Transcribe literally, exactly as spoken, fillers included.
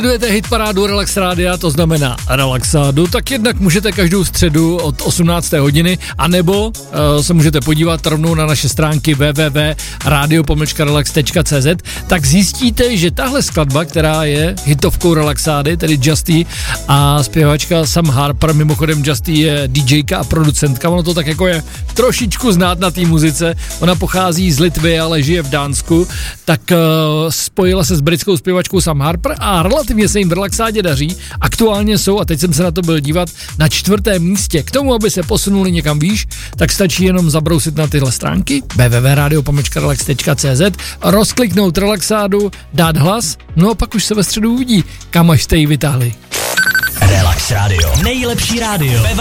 Sledujete hitparádu Relax Rádia, to znamená Relaxádu, tak jednak můžete každou středu od osmnácté hodiny, anebo uh, se můžete podívat rovnou na naše stránky w w w tečka radio pomlčka relax tečka c z, tak zjistíte, že tahle skladba, která je hitovkou Relaxády, tedy Justy a zpěvačka Sam Harper, mimochodem Justy je DJka a producentka, ono to tak jako je trošičku znát na té muzice, ona pochází z Litvy, ale žije v Dánsku, tak uh, spojila se s britskou zpěvačkou Sam Harper a relativně se jim v Relaxádě daří. Aktuálně jsou, a teď jsem se na to byl dívat, na čtvrtém místě. K tomu, aby se posunuli někam výš, tak stačí jenom zabrousit na tyhle stránky w w w tečka radio pomlčka relax tečka c z, rozkliknout Relaxádu, dát hlas, no a pak už se ve středu uvidí, kam až jste ji vytáhli. Relax Radio. Nejlepší rádio.